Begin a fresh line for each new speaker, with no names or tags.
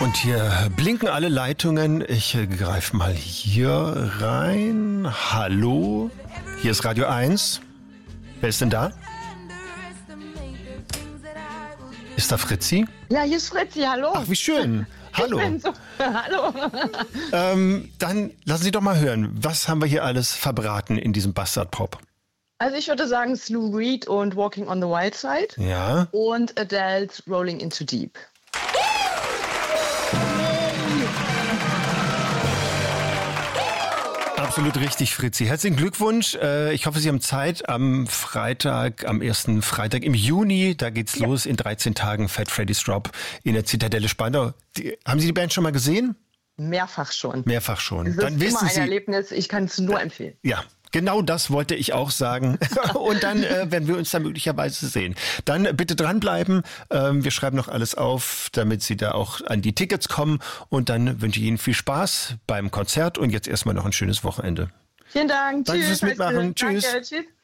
Und hier blinken alle Leitungen. Ich greife mal hier rein. Hallo, hier ist Radio 1. Wer ist denn da? Ist da Fritzi?
Ja, hier ist Fritzi, hallo.
Ach, wie schön. Hallo.
Hallo.
Dann lassen Sie doch mal hören, was haben wir hier alles verbraten in diesem Bastard Pop?
Also ich würde sagen Lou Reed und Walking on the Wild Side.
Ja.
Und Adele's Rolling into Deep.
Absolut richtig, Fritzi. Herzlichen Glückwunsch. Ich hoffe, Sie haben Zeit am Freitag, am ersten Freitag im Juni. Da geht's los in 13 Tagen. Fat Freddy's Drop in der Zitadelle Spandau. Haben Sie die Band schon mal gesehen?
Mehrfach schon.
Mehrfach schon.
Es
Dann
ist
wissen
immer ein
Sie.
Erlebnis. Ich kann es nur empfehlen.
Ja. Genau das wollte ich auch sagen. Und dann werden wir uns da möglicherweise sehen. Dann bitte dranbleiben. Wir schreiben noch alles auf, damit Sie da auch an die Tickets kommen. Und dann wünsche ich Ihnen viel Spaß beim Konzert und jetzt erstmal noch ein schönes Wochenende.
Vielen Dank.
Danke fürs Mitmachen. Tschüss.
Danke. Tschüss.